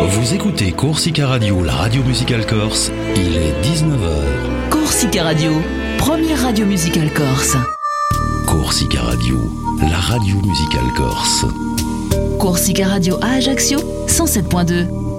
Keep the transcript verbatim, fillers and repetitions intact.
Vous écoutez Corsica Radio, la radio musicale corse. Il est dix-neuf heures. Corsica Radio, première radio musicale corse. Corsica Radio, la radio musicale corse. Corsica Radio à Ajaccio, cent sept point deux.